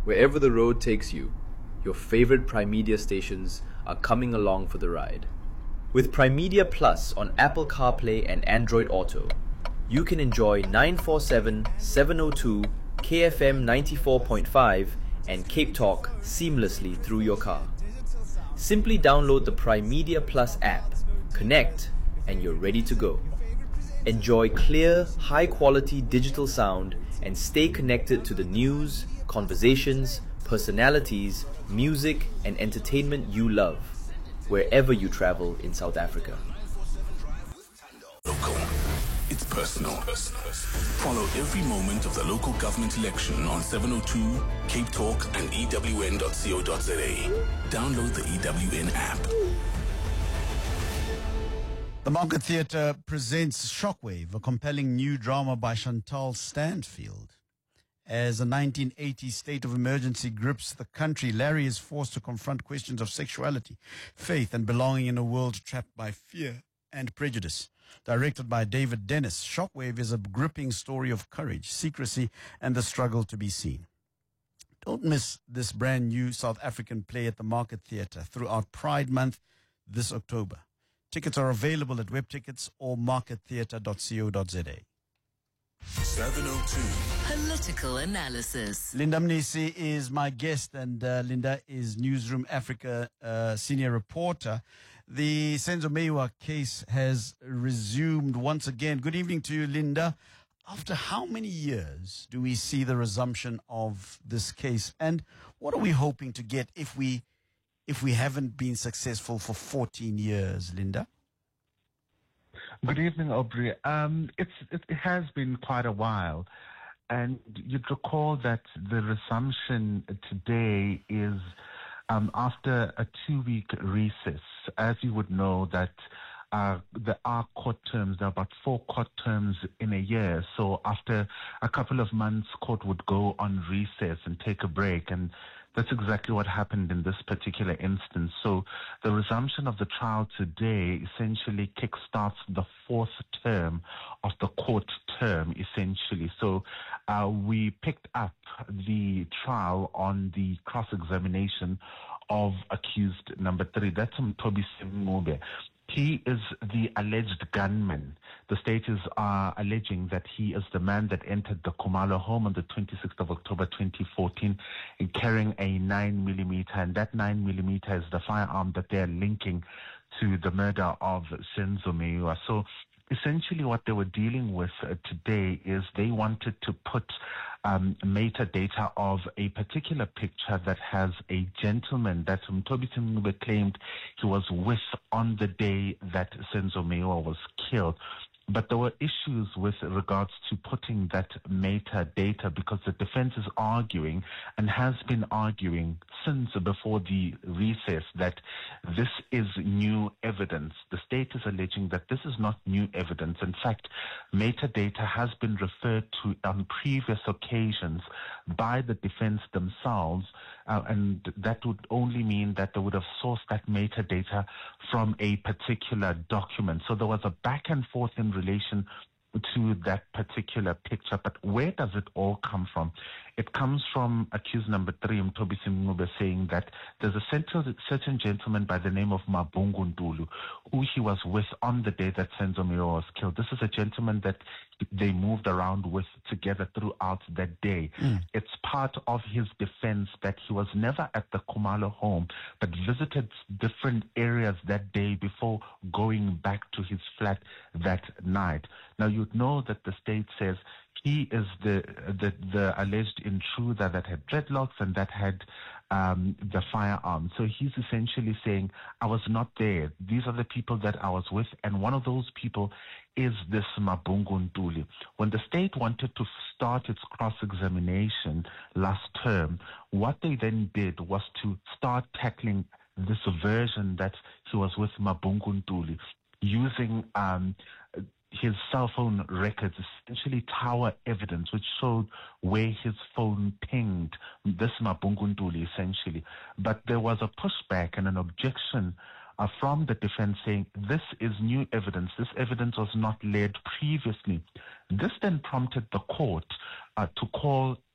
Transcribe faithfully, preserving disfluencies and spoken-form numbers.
Wherever the road takes you, your favorite Primedia stations are coming along for the ride. With Primedia Plus on Apple CarPlay and Android Auto, you can enjoy nine forty-seven, seven oh two, K F M ninety-four point five and Cape Talk seamlessly through your car. Simply download the Primedia Plus app, connect, and you're ready to go. Enjoy clear, high-quality digital sound and stay connected to the news, conversations, personalities, music, and entertainment you love, wherever you travel in South Africa. Local. It's personal. Follow every moment of the local government election on seven oh two, Cape Talk, and E W N dot co dot za. Download the E W N app. The Market Theatre presents Shockwave, a compelling new drama by Chantal Stanfield. As a nineteen eighties state of emergency grips the country, Larry is forced to confront questions of sexuality, faith, and belonging in a world trapped by fear and prejudice. Directed by David Dennis, Shockwave is a gripping story of courage, secrecy, and the struggle to be seen. Don't miss this brand new South African play at the Market Theatre throughout Pride Month this October. Tickets are available at webtickets or market theatre dot co dot za. seven oh two. Political analysis. Linda Mnisi is my guest, and uh, Linda is Newsroom Africa uh, senior reporter. The Senzo Meyiwa case has resumed once again. Good evening to you, Linda. After how many years do we see the resumption of this case, and what are we hoping to get if we if we haven't been successful for fourteen years, Linda? Good evening, Aubrey. Um, it's, it, it has been quite a while. And you'd recall that the resumption today is um, after a two-week recess. As you would know, that uh, there are court terms, there are about four court terms in a year. So after a couple of months, court would go on recess and take a break. And that's exactly what happened in this particular instance. So the resumption of the trial today essentially kickstarts the fourth term of the court term, essentially. So uh, we picked up the trial on the cross-examination of accused number three. That's Mtobi Semube. He is the alleged gunman. The state is uh, alleging that he is the man that entered the Khumalo home on the twenty-sixth of October twenty fourteen carrying a nine millimeter, and that nine millimeter is the firearm that they are linking to the murder of Senzo Meyiwa. So essentially what they were dealing with uh, today is they wanted to put um, metadata of a particular picture that has a gentleman that Mtobi Semube claimed he was with on the day that Senzo Meyiwa was killed. But there were issues with regards to putting that metadata because the defense is arguing and has been arguing since before the recess that this is new evidence. The state is alleging that this is not new evidence. In fact, metadata has been referred to on previous occasions by the defense themselves, uh, and that would only mean that they would have sourced that metadata from a particular document. So there was a back and forth in relation to that particular picture. But where does it all come from? It comes from accused number three, Mtobi Semube, saying that there's a certain, certain gentleman by the name of Mabungu Ndulu, who he was with on the day that Senzo Meyiwa was killed. This is a gentleman that they moved around with together throughout that day. Mm. It's part of his defense that he was never at the Khumalo home, but visited different areas that day before going back to his flat that night. Now, you'd know that the state says he is the, the the alleged intruder that had dreadlocks and that had um, the firearm. So he's essentially saying, I was not there. These are the people that I was with, and one of those people is this Mabungu Ndulu. When the state wanted to start its cross-examination last term, what they then did was to start tackling this version that he was with Mabungu Ndulu, using um, his cell phone records, essentially tower evidence, which showed where his phone pinged this Mabungu Ndulu, essentially. But there was a pushback and an objection uh, from the defense saying this is new evidence. This evidence was not laid previously. This then prompted the court uh, to call